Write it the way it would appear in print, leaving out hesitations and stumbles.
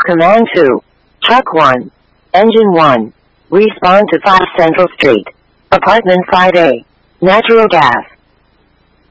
Command 2. Truck 1. Engine 1. Respond to 5 Central Street. Apartment 5A. Natural gas.